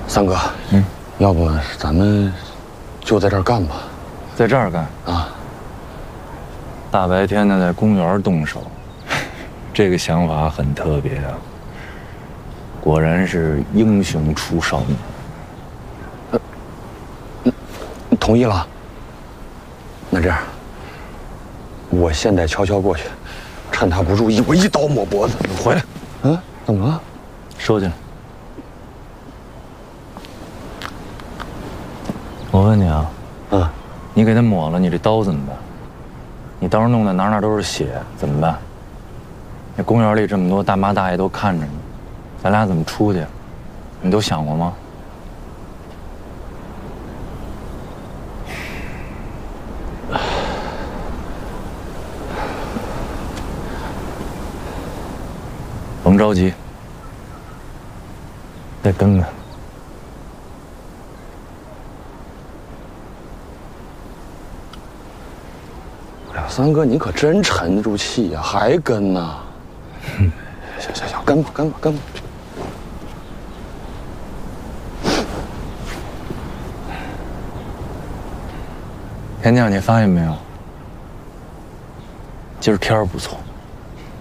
三哥，要不咱们就在这儿干吧？ 在这儿干啊！ 大白天的在公园动手，这个想法很特别啊。果然是英雄出少年。 你同意了？那这样，我现在悄悄过去，趁他不注意，我一刀抹脖子。 你回来。 嗯，怎么了？ 收进来。我问你啊，你给他抹了，你这刀怎么办？你到时候弄得哪都是血，怎么办？那公园里这么多大妈大爷都看着你，咱俩怎么出去？你都想过吗？甭着急，再跟跟。 哎呀，三哥，你可真沉得住气呀，还跟呢？行，跟吧。 田酱，你发现没有？今儿天儿不错。